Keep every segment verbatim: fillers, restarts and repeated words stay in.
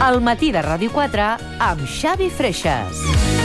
El matí de Ràdio quatre amb Xavi Freixas.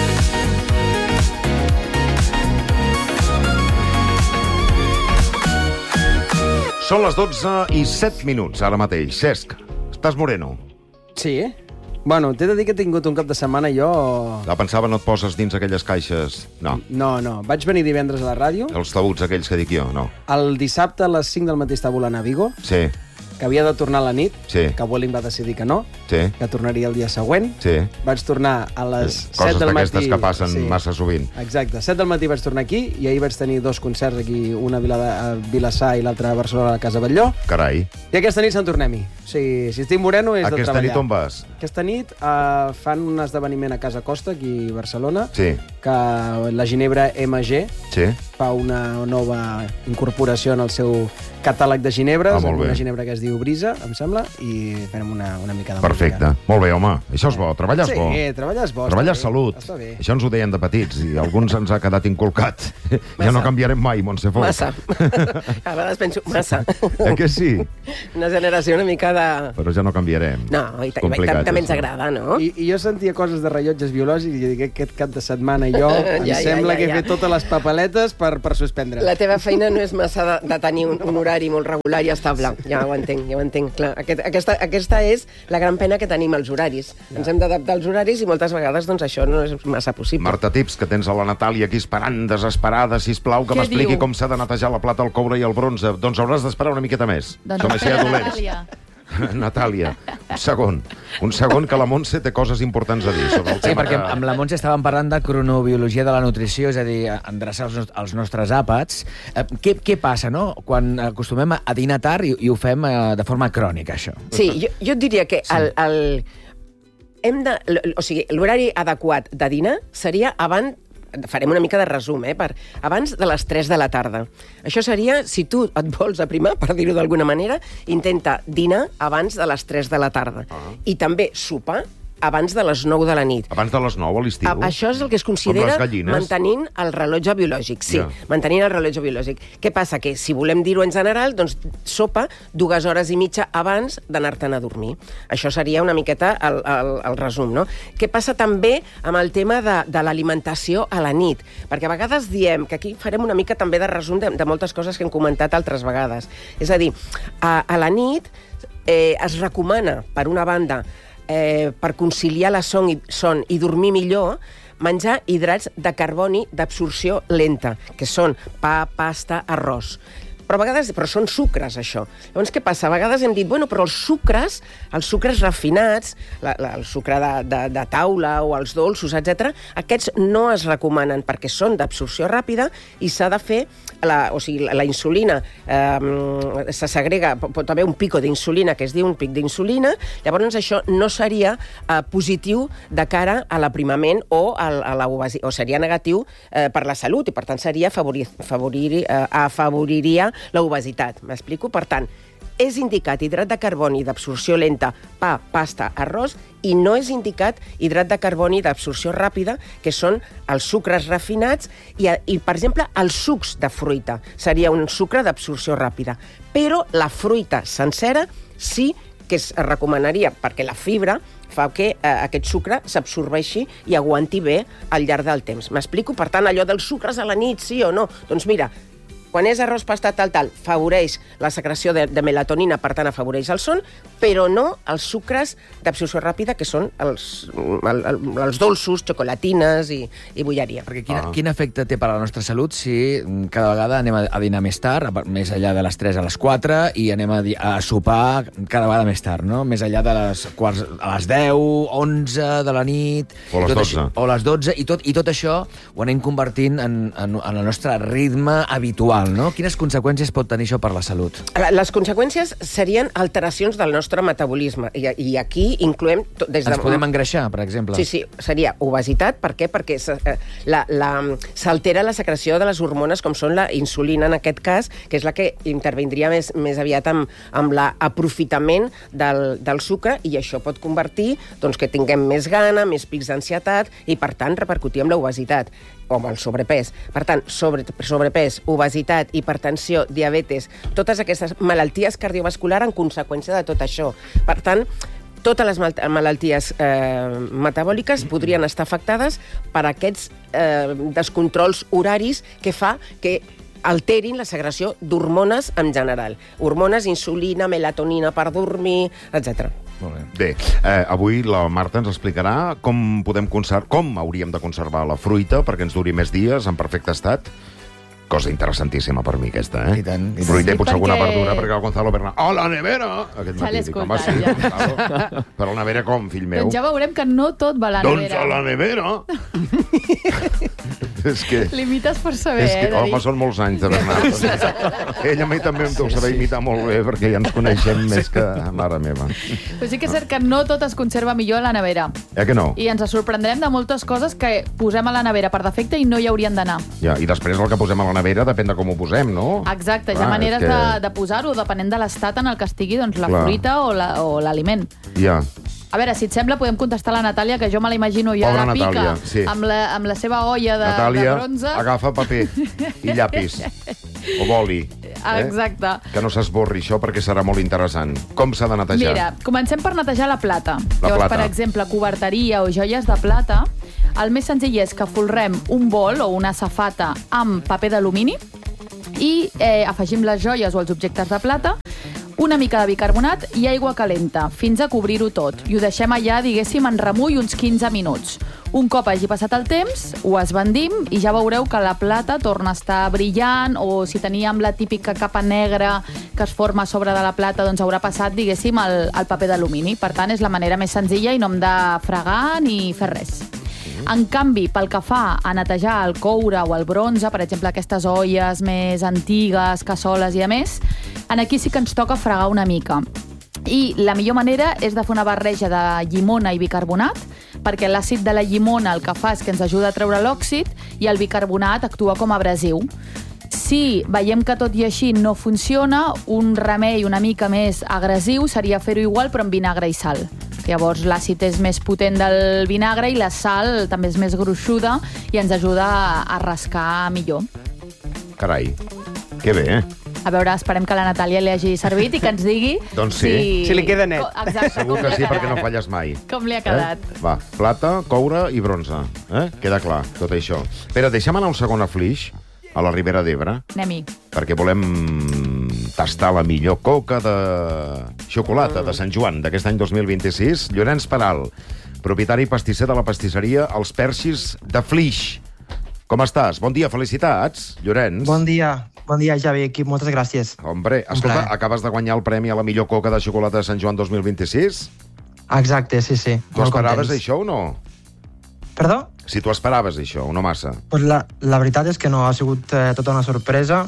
Són les dotze i set minuts, ara mateix. Cesc, estàs moreno? Sí, eh? Bueno, t'he de dir que he tingut un cap de setmana jo... La pensava no et poses dins aquelles caixes... No. No, no. Vaig venir divendres a la ràdio. Els taüts aquells que dic jo, no. El dissabte a les cinc del matí estava volant a Vigo. Sí. Que havia de tornar a la nit. Sí. Que Vueling va decidir que no. Sí. Que tornaria el dia següent. Sí. Vaig tornar a les sí. set del matí. Coses d'aquestes que passen sí. massa sovint. Exacte. set del matí vaig tornar aquí i ahir vaig tenir dos concerts aquí, una a, Vila de, a Vilassar i l'altra a Barcelona, a la Casa Batlló. Carai. I aquesta nit se'n tornem-hi. O sigui, si estic moreno és aquesta de treballar. Nit on vas? Aquesta nit uh, fan un esdeveniment a Casa Costa, aquí a Barcelona, sí. que la Ginebra M G sí. fa una nova incorporació en el seu catàleg de ginebres, ah, una ginebra que es diu Brisa, em sembla, i farem una, una mica de Perfecte. música. Molt bé, home. Això és bo. Treballar és sí, bo. Sí, treballar és bo. Treballar és salut. Està bé. Això ens ho deien de petits i alguns ens ha quedat inculcat. Massa. Ja no canviarem mai, Montse Folk. Massa. A vegades penso, massa. Eh que sí? Una generació una mica de... Però ja no canviarem. No, i també ens agrada, no? I, I jo sentia coses de rellotges biològics i dic, aquest cap de setmana jo em ja, sembla ja, ja, que he ja. fet totes les papeletes per, per suspendre. La teva feina no és massa de, de tenir un, un horari molt regular i estable. Ja ho entenc, ja ho entenc. Clar, aquest, aquesta, aquesta és la gran pena que tenim els horaris. Ja. Ens hem d'adaptar als horaris i moltes vegades doncs, això no és massa possible. Marta Tips, que tens a la Natàlia aquí esperant, desesperada, sisplau, que m'expliqui com s'ha de netejar la plata, el coure i el bronze. Doncs hauràs d'esperar una miqueta més. Doncs som així adolents. Natàlia, un segon. Un segon, que la Montse té coses importants a dir sobre el sí, tema perquè que... amb la Montse estàvem parlant de cronobiologia de la nutrició, és a dir, endreçar els, els nostres àpats. Eh, què, què passa, no?, quan acostumem a dinar tard i, i ho fem eh, de forma crònica, això? Sí, jo, jo et diria que el, el... hem de... O sigui, l'horari adequat de dinar seria abans... Farem una mica de resum, eh? Per, abans de les tres de la tarda. Això seria, si tu et vols aprimar, per dir-ho d'alguna manera, intenta dinar abans de les tres de la tarda. Uh-huh. I també sopar abans de les nou de la nit. Abans de les nou a l'estiu? A, això és el que es considera mantenint el rellotge biològic. Sí, yeah. mantenint el rellotge biològic. Què passa? Que si volem dir-ho en general, doncs sopa dues hores i mitja abans d'anar-te'n a dormir. Això seria una miqueta el, el, el resum, no? Què passa també amb el tema de, de l'alimentació a la nit? Perquè a vegades diem, que aquí farem una mica també de resum de, de moltes coses que hem comentat altres vegades. És a dir, a, a la nit eh, es recomana, per una banda, Eh, per conciliar la son i, son i dormir millor, menjar hidrats de carboni d'absorció lenta, que són pa, pasta, arròs. Però a vegades, però són sucres, això. Llavors, què passa? A vegades hem dit, bueno, però els sucres, els sucres refinats, la, la, el sucre de, de, de taula o els dolços, etcètera, aquests no es recomanen perquè són d'absorció ràpida i s'ha de fer, la, o sigui, la, la insulina, eh, se segrega, pot haver un pico d'insulina, que es diu un pic d'insulina, llavors això no seria eh, positiu de cara a l'aprimament o a, a la obesitat, o seria negatiu eh, per la salut, i per tant seria afavorir, afavorir, eh, afavoriria la obesitat, m'explico? Per tant, és indicat hidrat de carboni d'absorció lenta, pa, pasta, arròs, i no és indicat hidrat de carboni d'absorció ràpida, que són els sucres refinats i, i, per exemple, els sucs de fruita. Seria un sucre d'absorció ràpida. Però la fruita sencera sí que es recomanaria, perquè la fibra fa que eh, aquest sucre s'absorbeixi i aguanti bé al llarg del temps. M'explico? Per tant, allò dels sucres a la nit, sí o no? Doncs mira, quan és arròs, pasta, tal, tal, favoreix la secreció de, de melatonina, per tant, afavoreix el son, però no els sucres d'absorció ràpida, que són els, el, el, els dolços, xocolatines i, i bulleria. Perquè quin, ah. quin efecte té per a la nostra salut si cada vegada anem a, a dinar més tard, més enllà de les tres a les quatre, i anem a, a sopar cada vegada més tard, no? Més enllà de les quarts, a les deu, onze de la nit... O les dotze. O les dotze, i tot, i tot això ho anem convertint en, en, en el nostre ritme habitual, no? Quines conseqüències pot tenir això per la salut? Les conseqüències serien alteracions del nostre metabolisme, i, i aquí incloem... Des de... Ens podem engreixar, per exemple? Sí, sí, seria obesitat. Per què? Perquè s'altera la, la secreció de les hormones, com són la insulina, en aquest cas, que és la que intervindria més, més aviat amb, amb l'aprofitament del, del sucre, i això pot convertir doncs, que tinguem més gana, més pics d'ansietat, i per tant repercutir amb l'obesitat o amb el sobrepès. Per tant, sobre, sobrepès, obesitat, hipertensió, diabetes, totes aquestes malalties cardiovasculars en conseqüència de tot això. Per tant, totes les malalties eh, metabòliques podrien estar afectades per aquests eh, descontrols horaris que fa que alterin la segregació d'hormones en general. Hormones, insulina, melatonina per dormir, etcètera. Molt bé. Bé, eh, avui la Marta ens explicarà com podem conservar, com hauríem de conservar la fruita perquè ens duri més dies en perfecte estat. Cosa interessantíssima per mi, aquesta, eh? I tant. I tant. Fruita i potser perquè... alguna verdura, perquè el Gonzalo Bernal... Oh, la nevera! Aquest Se l'he matí dic, home, escoltat, sí, ja. Gonzalo. Però la nevera com, fill meu? Doncs ja veurem que no tot va a la Doncs nevera. a la nevera! És que... Limites per saber, És que, eh, home, són molts anys de Bernal. Ell a mi també em deu saber imitar molt bé, perquè ja ens coneixem més que mare meva. Però sí que és cert que no tot es conserva millor a la nevera. Eh que no? I ens sorprendrem de moltes coses que posem a la nevera per defecte i no hi haurien d'anar. Ja, i després el que posem a la nevera depèn de com ho posem, no? Exacte, hi ha Clar, maneres és que- de, de posar-ho, depenent de l'estat en el que estigui doncs, la Clar. fruita o la- o l'aliment. Ja. A veure, si et sembla, podem contestar a la Natàlia, que jo me la imagino ja Pobra de pica, Natàlia, sí. amb, la, amb la seva olla de, Natàlia, de bronze. agafa paper i llapis. O boli. Ah, exacte. Que no s'esborri això perquè serà molt interessant. Com s'ha de netejar? Mira, comencem per netejar la plata. La Llavors, plata. per exemple, coberteria o joies de plata, el més senzill és que folrem un bol o una safata amb paper d'alumini i eh, afegim les joies o els objectes de plata, una mica de bicarbonat i aigua calenta, fins a cobrir-ho tot. I ho deixem allà, diguéssim, en remull uns quinze minuts. Un cop hagi passat el temps, ho esbandim i ja veureu que la plata torna a estar brillant, o si teníem la típica capa negra que es forma a sobre de la plata, doncs haurà passat, diguéssim, el, el paper d'alumini. Per tant, és la manera més senzilla i no hem de fregar ni fer res. En canvi, pel que fa a netejar el coure o el bronze, per exemple, aquestes olles més antigues, cassoles i a més, en aquí sí que ens toca fregar una mica. I la millor manera és de fer una barreja de llimona i bicarbonat, perquè l'àcid de la llimona el que fa és que ens ajuda a treure l'òxid i el bicarbonat actua com a abrasiu. Si veiem que tot i així no funciona, un remei una mica més agressiu seria fer-ho igual però amb vinagre i sal. Llavors l'àcid és més potent del vinagre i la sal també és més gruixuda i ens ajuda a rascar millor. Carai, que bé, eh? A veure, esperem que la Natàlia li hagi servit i que ens digui... Doncs sí. Si, Si li queda net. Co- Exacte, Segur com que li ha sí, perquè quedat. no falles mai. Com li ha quedat. Eh? Va, plata, coure i bronze. Eh? Queda clar, tot això. Espera, deixa'm anar un segon a Flix, a la Ribera d'Ebre, Anem-hi. perquè volem tastar la millor coca de xocolata de Sant Joan d'aquest any dos mil vint-i-sis. Llorenç Peral, propietari i pastisser de la pastisseria Els Perxis de Flix. Com estàs? Bon dia, felicitats, Llorenç. Bon dia, bon dia, Javi, equip, moltes gràcies. Hombre, escolta, plaer. acabes de guanyar el premi a la millor coca de xocolata de Sant Joan dos mil vint-i-sis? Exacte, sí, sí. Tu molt esperaves contents. això o no? Perdó? Si tu esperaves això, o no massa. Pues la, la veritat és que no, ha sigut eh, tota una sorpresa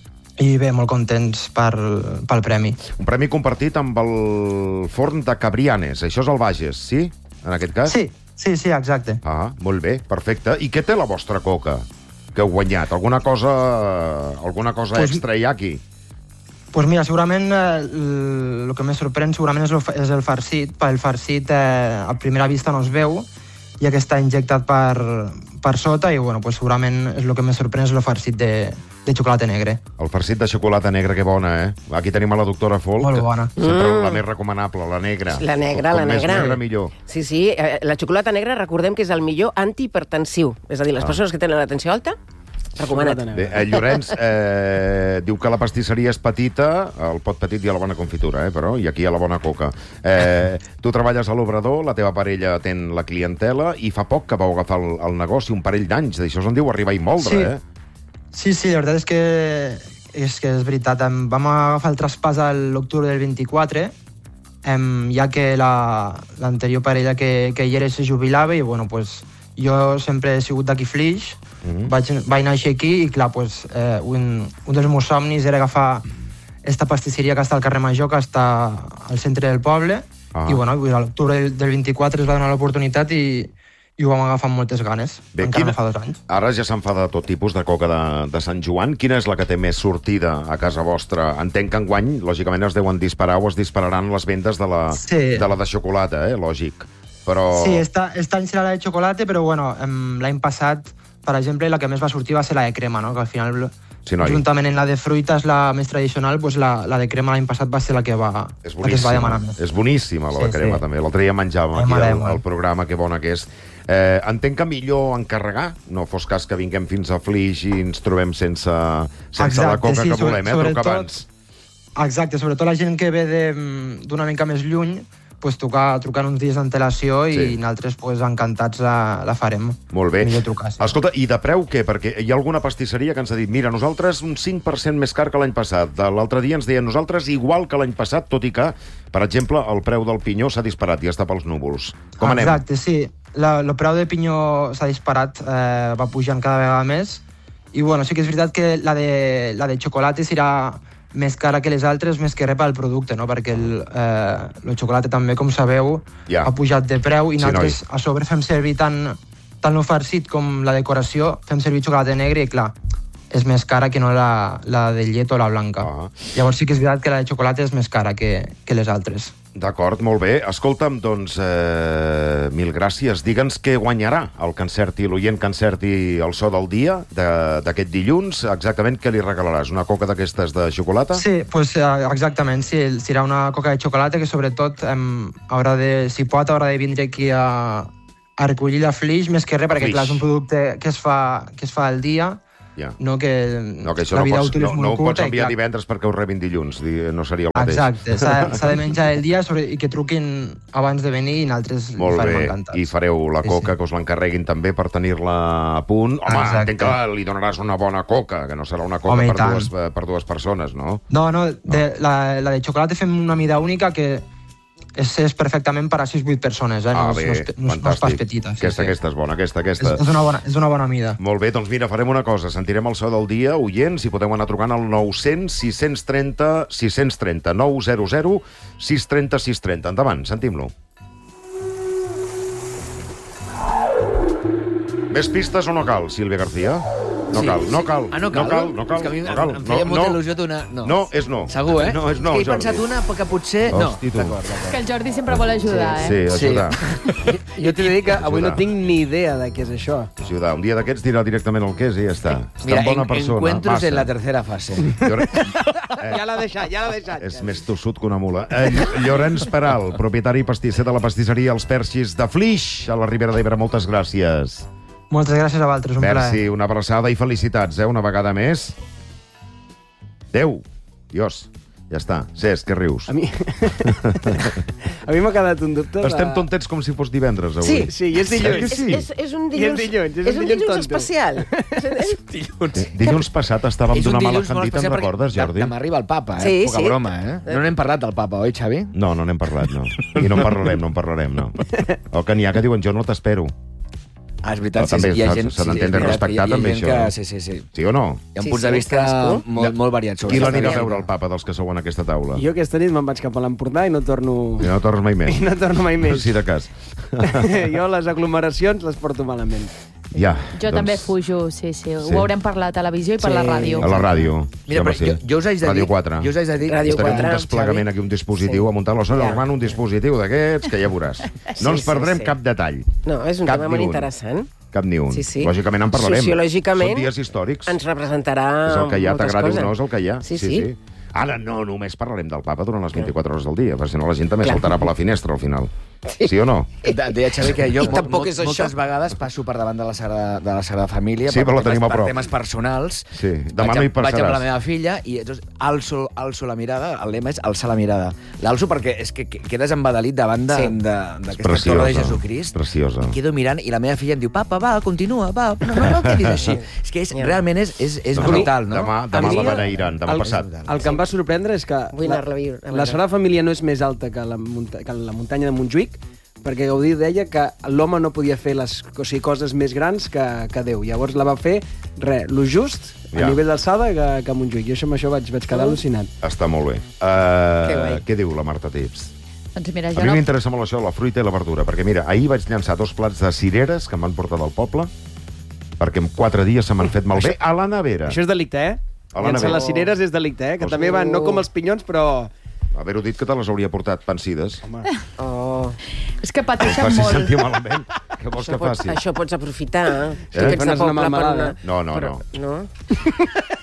i bé, molt contents per, pel premi. Un premi compartit amb el forn de Cabrianes. Això és el Bages, sí? En aquest cas? Sí, sí, sí, exacte. Ah, molt bé, perfecte. I què té la vostra coca que heu guanyat? Alguna cosa, alguna cosa Pues- extra hi ha aquí? Pues mira, segurament eh, el que més sorprèn segurament és el, fa- és el farcit. El farcit eh, a primera vista no es veu, ja que està injectat per, per sota i bueno, pues segurament és el que més sorprèn és el farcit de, de xocolata negre. El farcit de xocolata negra, que bona, eh? Aquí tenim a la doctora Folk. Molt bona. Sempre Mm. la més recomanable, la negra. La negra, Com la més negra. negra, millor. Sí, sí, eh, la xocolata negra recordem que és el millor antihipertensiu. És a dir, les Ah. persones que tenen la tensió alta, recomanat. Xocolata Bé, eh, Llorenç eh, diu que la pastisseria és petita, el pot petit i a la bona confitura, eh, però, i aquí hi ha la bona coca. Eh, tu treballes a l'obrador, la teva parella atén la clientela, i fa poc que vau agafar el, el negoci, un parell d'anys, d'això se'n diu arribar i moldre, Sí. eh? Sí, sí, la veritat és que és, que és veritat. Em vam agafar el traspàs a l'octubre del vint-i-quatre, em, ja que la- l'anterior parella que, que hi era se jubilava i bueno, pues, jo sempre he sigut d'aquí Flix, Mhm. vaig, vaig néixer aquí i clar, pues, eh, un, un dels meus somnis era agafar esta pastisseria que està al carrer Major, que està al centre del poble, Ah. i bueno, a l'octubre del, del vint-i-quatre es va donar l'oportunitat i, i ho vam agafar amb moltes ganes. Bé, Encara quina- no fa dos anys. Ara ja se'n fa de tot tipus de coca de, de Sant Joan. Quina és la que té més sortida a casa vostra? Entenc que enguany, lògicament, es deuen disparar o es dispararan les vendes de la Sí. de, la de xocolata, eh? Lògic. Però... Sí, esta, esta any serà la de xocolata, però bueno, em, l'any passat, per exemple, la que més va sortir va ser la de crema, no? Que al final Sí, noi. Juntament en la de fruita és la més tradicional, doncs la, la de crema l'any passat va ser la que, va, És la que es va demanar més. És boníssima, la Sí, de crema, sí. també. L'altre dia menjàvem aquí Amarem, al, al eh? programa, que bona que és. Eh, entenc que millor encarregar, no fos cas que vinguem fins a Flix i ens trobem sense, sense Exacte, la coca sí, que sobre- volem, eh? sobretot- Truca abans. Exacte, sobretot la gent que ve de- d'una mica més lluny, pues, trucar, trucar uns dies d'antelació i Sí. nosaltres pues, encantats la, la farem. Molt bé. Millor trucar, sí. Escolta, i de preu què? Perquè hi ha alguna pastisseria que ens ha dit mira, nosaltres un cinc per cent més car que l'any passat. De l'altre dia ens deien nosaltres igual que l'any passat, tot i que, per exemple, el preu del pinyó s'ha disparat i està pels núvols. Com anem? Exacte, sí. La, el preu de pinyó s'ha disparat, eh, va pujant cada vegada més. I bueno, sí que és veritat que la de, la de xocolata serà més cara que les altres, més que res pel producte, no? Perquè el, eh, el xocolata també, com sabeu, Ja. ha pujat de preu i Sí, nosaltres a sobre fem servir tant, tant el farcit com la decoració, fem servir xocolata negra i, clar, és més cara que no la, la de llet o la blanca. Ah. Llavors sí que és veritat que la de xocolata és més cara que, que les altres. D'acord, molt bé. Escolta'm, doncs, eh, mil gràcies. Digue'ns què guanyarà el que encerti, l'oient que encerti el so del dia de- d'aquest dilluns. Exactament què li regalaràs? Una coca d'aquestes de xocolata? Sí, pues, eh, exactament, sí. Serà una coca de xocolata que sobretot em, haurà de, si pot haurà de vindre aquí a, a recollir la Flix, més que res, perquè Flix. clar, és un producte que es fa, que es fa al dia, Ja. no que, No, que això la no, vida pots, útil no, és no molt ho pots curta. i, enviar clar, divendres perquè ho rebin dilluns. Di- No seria el mateix. Exacte, s'ha s'ha de menjar el dia sobre, i que truquin abans de venir i nosaltres li Molt farem bé, encantats. i fareu la Sí, coca, sí. que us l'encarreguin també per tenir-la a punt. Home, Exacte. entenc que li donaràs una bona coca, que no serà una coca Home, i per tant. dues, per dues persones, no? No, no, de, la, la de xocolata fem una mida única que és, és perfectament per a sis vuit persones, eh? No, Ah, és- bé, no, és, pe- no, és, no és pas petita. Sí, aquesta, sí. aquesta és bona, aquesta, És, aquesta. és, una bona, és una bona mida. Molt bé, doncs mira, farem una cosa. Sentirem el so del dia, oients, i podeu anar trucant al nou cents sis cents trenta sis cents trenta nou zero zero sis trenta sis trenta. Endavant, sentim-lo. Més pistes o no cal, Sílvia García? No Sí, cal, no sí. cal. Ah, no cal? No cal, no cal. És que a mi no cal. em feia no, molta no. il·lusió donar... No. No, és no. Segur, eh? No, és no, que he Jordi. pensat una, però que potser... No, Hosti, tu. d'acord, d'acord. Que el Jordi sempre vol ajudar, Sí, eh? Sí. ajudar. Jo t'he de dir que avui no Ajudar. tinc ni idea de què és això. Ajudar. Un dia d'aquests dirà directament el que és i ja està. És Mira, tan bona en, persona. encuentros massa. en la tercera fase. Llore- Ja l'ha deixat, ja l'ha deixat. És més tossut que una mula. Eh, Llorenç Peral, propietari i pastisser de la pastisseria Els Perxis de Flix, a la Ribera d'Ebre. Moltes gràcies. Moltes gràcies a vosaltres, un plaer. Merci, una abraçada i felicitats, eh, una vegada més. Adéu. Dios. Ja està. Cesc, què rius? A mi... a mi m'ha quedat un dubte. de- Estem tontets com si fos divendres, avui. Sí, Sí, i és dilluns. Que sí? És, és, és un I és dilluns, dilluns, és un és un dilluns dilluns tonto. especial. Eh, Dilluns passat estàvem És un d'una mala dilluns molt candita, especial en perquè recordes, Jordi? Demà arriba el papa, eh? Sí, Poca sí. broma, eh? No n'hem parlat del papa, oi, Xavi? No, no n'hem parlat, no. I no en parlarem, no en parlarem, no. El que n'hi ha que diuen, jo no t'espero. Ah, és veritat, Però també sí, hi ha s'ha- gent... s'ha d'entendre és veritat, respectar, hi ha- hi ha també, gent això. Que, sí, sí, sí. Sí o no? Hi ha un Sí, punts de sí, vista cadascú. molt, molt variats. sobre Qui aquesta l'anirà a qüestió. veure, el papa, dels que seuen a aquesta taula? Jo aquesta nit me'n vaig cap a l'Empordà i no torno... I no tornes mai més. I no torno mai més. Sí, de cas. Jo les aglomeracions les porto malament. Ja. Jo doncs, també fujo, sí, sí. Sí. Ho haurem per la televisió i per Sí. la ràdio. A la ràdio. Mira, Home, però jo, jo us haig de Ràdio dir... quatre. Jo us haig de dir... Ràdio Estarem quatre, un desplegament Xavi. aquí, un dispositiu, Sí. a muntar la zona Ja. urbana, un dispositiu d'aquests, que ja veuràs. Sí, No ens sí, perdrem sí. cap detall. No, és un Cap tema ni molt un. interessant. Cap ni un. Sí, sí. Lògicament en parlarem. Sociològicament Són dies històrics. Ens representarà És el que hi ha, moltes t'agradi o coses. no, és el que hi ha. Sí, sí. Ara no només parlarem del papa durant les vint-i-quatre hores del dia, perquè si no la gent també Clar. saltarà per la finestra al final. Sí o no? De- Deia Xavi que jo I mo- tampoc mo- és això. moltes vegades passo per davant de la Sagrada, de la Sagrada Família Sí, però la temes, tenim a prop. per temes personals. Sí, demà vaig, no hi amb- Vaig amb passaràs. la meva filla i llavors alço, alço la mirada, el lema és alçar la mirada. L'alço perquè és que que- quedes embadalit davant de- Sí. de- d'aquesta Preciosa, torre de Jesucrist. preciosa. I quedo mirant i la meva filla em diu, papa, va, continua, va. No, no, no quedis així. És que és, Ja. realment és, és, és No, brutal, no? Demà, demà A mi- la beneiran, demà el, passat. El que em va sorprendre és que Vull la, anar-la a viure, a veure. la Sagrada Família no és més alta que la, munta, que la muntanya de Montjuïc, perquè Gaudí deia que l'home no podia fer les o sigui, coses més grans que, que Déu. Llavors la va fer, res, lo just, a Ja. nivell d'alçada que, que Montjuïc. Jo això amb això vaig, vaig quedar al·lucinat. Està molt bé. Que Uh, guai. què diu la Marta Tips? Doncs mira, A jo mi no... m'interessa molt això, la fruita i la verdura, perquè mira, ahir vaig llançar dos plats de cireres que em van portar del poble, perquè en quatre dies se m'han fet malbé a la nevera. Això és delicte, eh? A la Llançar nevera. les cireres és delicte, eh? Que Pues- també van, no com els pinyons, però... Haver-ho dit que te les hauria portat pansides. Home, Oh, És que Em pateixen faci molt. sentir malament. Què vols això, que pots, faci? això pots aprofitar. Eh? Si ets de Dones una poble per melmelada. una... No, no, però, no. no.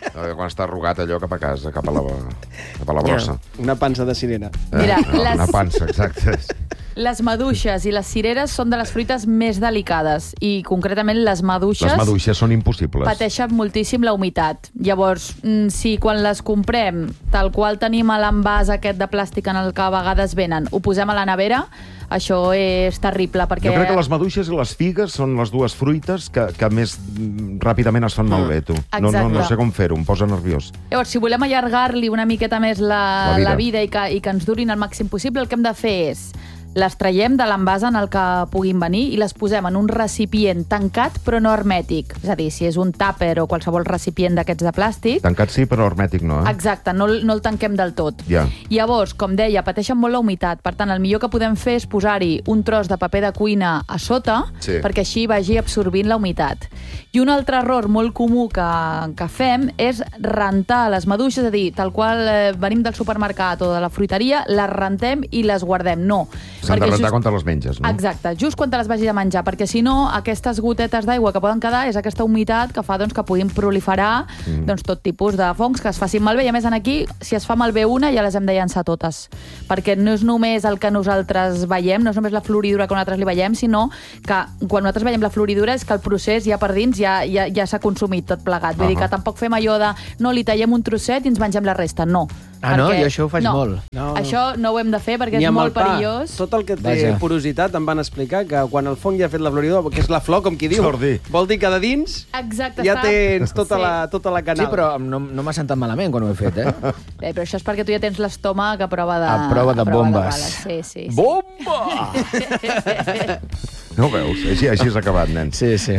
Quan està arrugat allò cap a casa, cap a la, cap a la brossa. Una pansa de sirena. Mira, eh? no, les... Una pansa, exacte. Les maduixes i les cireres són de les fruites més delicades i, concretament, les maduixes... Les maduixes són impossibles. Pateixen moltíssim la humitat. Llavors, si quan les comprem, tal qual tenim l'envàs aquest de plàstic en el que a vegades venen, ho posem a la nevera, això és terrible, perquè... Jo crec que les maduixes i les figues són les dues fruites que, que més ràpidament es fan malbé, tu. No, no, no sé com fer-ho, em posa nerviós. Llavors, si volem allargar-li una miqueta més la, la vida, la vida i, que, i que ens durin el màxim possible, el que hem de fer és... Les traiem de l'envàs en el que puguin venir i les posem en un recipient tancat però no hermètic. És a dir, si és un tàper o qualsevol recipient d'aquests de plàstic... Tancat sí, però hermètic no, eh? Exacte, no, no el tanquem del tot. Ja. Llavors, com deia, pateixen molt la humitat. Per tant, el millor que podem fer és posar-hi un tros de paper de cuina a sota, sí, perquè així vagi absorbint la humitat. I un altre error molt comú que, que fem és rentar les maduixes, és a dir, tal qual eh, venim del supermercat o de la fruiteria, les rentem i les guardem. No. S'han de rentar just... quan te les menges, no? Exacte, just quan te les vagis a menjar, perquè si no, aquestes gotetes d'aigua que poden quedar és aquesta humitat que fa doncs, que puguin proliferar mm. doncs, tot tipus de fongs que es facin malbé. I a més, aquí, si es fa malbé una, ja les hem de llançar totes. Perquè no és només el que nosaltres veiem, no és només la floridura que nosaltres li veiem, sinó que quan nosaltres veiem la floridura és que el procés ja per dins ja, ja, ja s'ha consumit tot plegat. Vull uh -huh. dir que tampoc fem allò de no, li tallem un trosset i ens mengem la resta. No. Ah, no? Jo això ho faig no. molt. No, no. Això no ho hem de fer perquè és molt perillós. Tot el que té Vaja. porositat em van explicar que quan el fong ja ha fet la floridura, que és la flor, com qui diu, Jordi. vol dir que de dins Exacte, ja està... tens tota, sí. la, tota la canal. Sí, però no, no m'ha sentat malament quan ho he fet, eh? eh però això és perquè tu ja tens l'estómac a prova de... A prova de a prova bombes. De bales. Sí, sí, sí. Bomba! No ho veus? Així, així és acabat, nen. Sí, sí.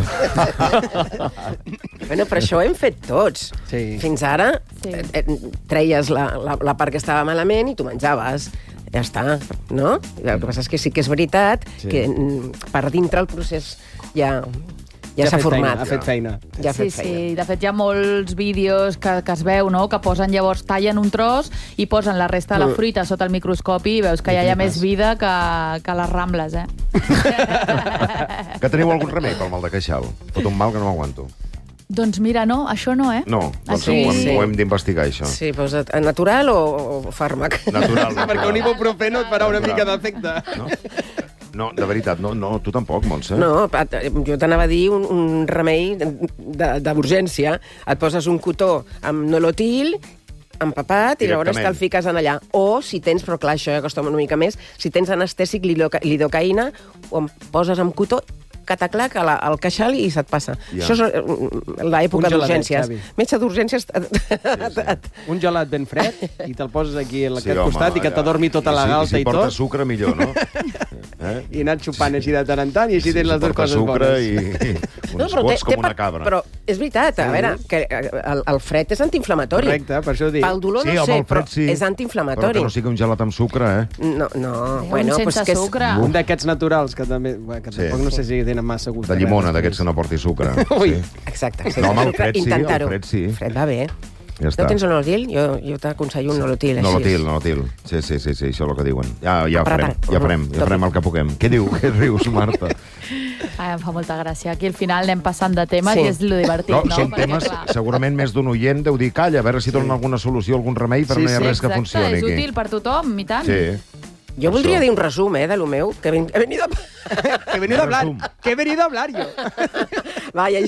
Bueno, però això ho hem fet tots. Sí. Fins ara Sí. eh, treies la, la, la part que estava malament i tu menjaves. Ja està, no? El que passa és que sí que és veritat Sí. que mm, per dintre el procés ja, ja, Ja s'ha ha fet format. feina, ha fet feina. Ja ha Sí, fet feina. sí, de fet hi ha molts vídeos que, que es veu, no?, que posen llavors, tallen un tros i posen la resta de la fruita sota el microscopi i veus que ja hi ha més vida que, que les Rambles, eh? Que teniu algun remei pel mal de queixal? Fot un mal que no m'aguanto. Doncs mira, no, això no, eh? No, doncs Així- ho, hem, Sí. ho hem d'investigar, això. Sí, doncs eh, natural o, o fàrmac? Natural, Sí, perquè un ibuprofeno et farà una mica d'efecte. No? No, de veritat, no, no, tu tampoc, Montse. No, jo t'anava a dir un, un remei d'urgència. Et poses un cotó amb nolotil empapat i llavors Directament. te'l fiques en allà. O, si tens, però clar, això ja costa una mica més, si tens anestèsic lidoca lidocaïna, ho em poses amb cotó, cataclac al, al queixal i se't passa. Ja. Això és eh, l'època Un geladet, d'urgències. Xavi. Metge d'urgències... Un gelat ben fred i te'l poses aquí a Sí, aquest home, costat i que ja. t'adormi tota la I si- galta i i si porta tot. sucre, millor, no? Eh? I anar xupant així de tant en tant i així tens les dues porta coses sucre bones. i, i uns gots com una cabra. Però és veritat, a veure, que el, el fred és antiinflamatori. Correcte, per això ho dic. Pel dolor Sí, no home, sé, el fred però sí. és Però antiinflamatori. que no sigui un gelat amb sucre, eh? No, no, Un bueno, sense pues que és... sucre. Un d'aquests naturals, que també bueno, que Sí. tampoc no sé si tenen massa gust. De llimona, d'aquests que no porti sucre. Ui. Sí. Exacte. sí, No, home, el fred sí, intentar-ho. el fred sí. El fred va bé. Ja està. No tens un nolotil? Jo, jo t'aconsello un nolotil. Així. Nolotil, nolotil. Sí, sí, sí, sí, això és el que diuen. Ja, ja ho farem, Apretar. ja farem, ja farem el que puguem. Què diu? Què rius, Marta? Ai, em fa molta gràcia. Aquí al final anem passant de temes Sí. i és lo divertit, No, no? són Perquè, temes, clar, segurament més d'un oient deu dir, calla, a veure si donen alguna solució, algun remei, però Sí, no hi ha sí, res que exacte, funcioni és aquí. útil per tothom, i tant. Sí. Jo voldria Això. dir un resum, eh, de lo meu, que he ven- he venido... Que he venido a hablar, Resum. que he venido a hablar yo. Vaya,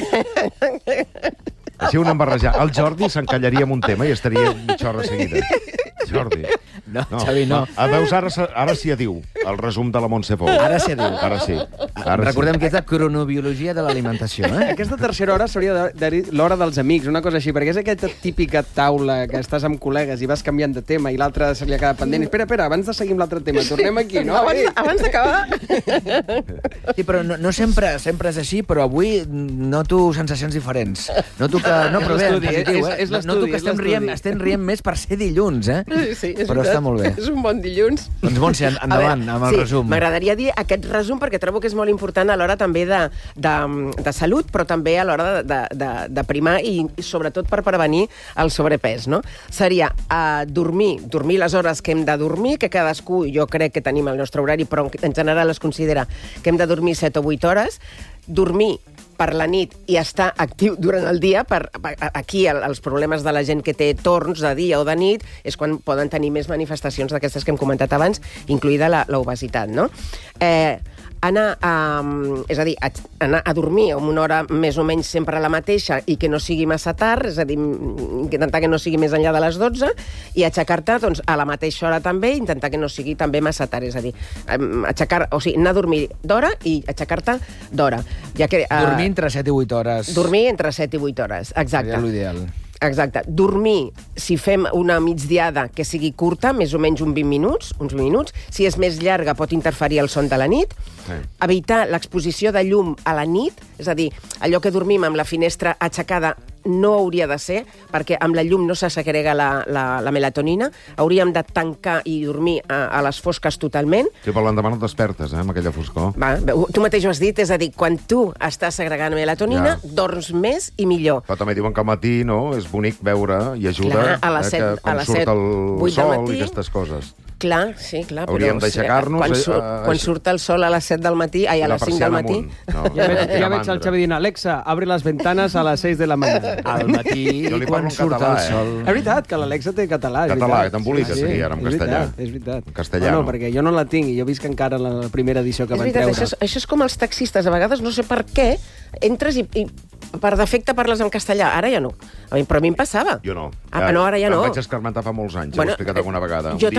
Així un embarrejar. El Jordi s'encallaria amb un tema i estaria mitja hora seguida. Jordi. No, Xavi, no. A veus, ara, se- ara s'hi diu el resum de la Montse Pou. Ara s'hi diu. Ara sí. Ara Recordem sí. que és de cronobiologia de l'alimentació, eh? Aquesta tercera hora s'hauria de, de dir l'hora dels amics, una cosa així, perquè és aquesta típica taula que estàs amb col·legues i vas canviant de tema i l'altre se li ha quedat pendent. Espera, espera, abans de seguir amb l'altre tema, tornem aquí, no? abans, Ei. abans d'acabar... Sí, però no, no sempre, sempre és així, però avui noto sensacions diferents. Noto que... No, però bé, en l'estudi, positiu, és- eh? és l'estudi, Noto que és estem l'estudi. rient, estem rient més per ser dilluns, eh? Sí, és Però veritat. està molt bé. És un bon dilluns. Doncs, Montse, en- endavant, amb el sí, resum. M'agradaria dir aquest resum perquè trobo que és molt important a l'hora també de, de, de salut, però també a l'hora de, de, de, de primar i, i sobretot per prevenir el sobrepès, no? Seria uh, dormir, dormir les hores que hem de dormir, que cadascú, jo crec que tenim el nostre horari, però en general es considera que hem de dormir set o vuit hores, dormir per la nit i estar actiu durant el dia. Per, per, aquí el, els problemes de la gent que té torns de dia o de nit és quan poden tenir més manifestacions d'aquestes que hem comentat abans, incluïda l'obesitat, no? Eh, anar a, és a dir, a, anar a dormir amb una hora més o menys sempre la mateixa i que no sigui massa tard, és a dir, intentar que no sigui més enllà de les dotze, i aixecar-te doncs, a la mateixa hora també, intentar que no sigui també massa tard, és a dir, aixecar, o sigui, anar a dormir d'hora i aixecar-te d'hora. Ja que, uh, dormir entre set i vuit hores. Dormir entre set i vuit hores, exacte. Seria l'ideal. Exacte. Dormir, si fem una migdiada que sigui curta, més o menys uns vint minuts, uns vint minuts. Si és més llarga, pot interferir el son de la nit. Sí. Evitar l'exposició de llum a la nit, és a dir, allò que dormim amb la finestra aixecada no hauria de ser, perquè amb la llum no se segrega la, la, la melatonina. Hauríem de tancar i dormir a, a les fosques totalment. Sí, però l'endemà no et despertes, eh, amb aquella foscor. Va, tu mateix ho has dit, és a dir, quan tu estàs segregant melatonina, ja. dorms més i millor. Però també diuen que al matí, no?, és bonic veure i ajuda. Clar, a les set, eh, que com a les surt set, el sol i aquestes coses. Clar, sí, clar. Hauríem d'aixecar-nos... Quan, sur, eh, quan surt el sol a les set del matí, ai, a les cinc del matí... No, ja veig, ja veig el Xavi dient, Alexa, abre les ventanes a les seis de la mañana. Al matí, quan surt català, el sol... Eh? És veritat que l'Alexa té català. Català, que t'embolica, sí, sí, ara en castellà. És veritat, en castellà, no, no, perquè jo no la tinc i jo visc encara en la primera edició que és van veritat, treure. Això és, això és com els taxistes, a vegades no sé per què, entres i, i per defecte parles en castellà. Ara ja no. Però a mi em passava. Jo no. Ah, no, ara ja no. Em vaig escarmentar fa molts anys, bueno, ho he explicat alguna vegada. Jo un dia